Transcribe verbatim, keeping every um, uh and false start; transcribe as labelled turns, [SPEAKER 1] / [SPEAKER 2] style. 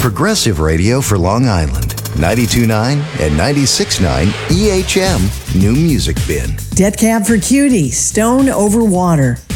[SPEAKER 1] Progressive radio for Long Island. ninety-two point nine and ninety-six point nine E H M New Music Bin.
[SPEAKER 2] Dead Cab for Cutie, Stone Over Water.